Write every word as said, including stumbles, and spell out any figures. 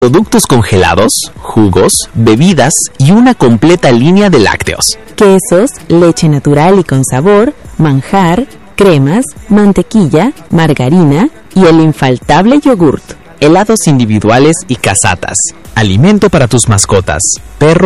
productos congelados, jugos, bebidas y una completa línea de lácteos. Quesos, leche natural y con sabor, manjar, cremas, mantequilla, margarina y el infaltable yogurt. Helados individuales y casatas. Alimento para tus mascotas, perros